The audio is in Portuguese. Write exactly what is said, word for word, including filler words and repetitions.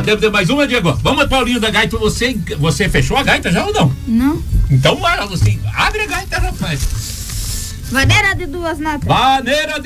Podemos ter mais uma, Diego? Vamos, Paulinho da Gaita. Você, você fechou a gaita já ou não? Não. Então, bora, você abre a gaita, rapaz. Vaneira de duas notas. Vaneira de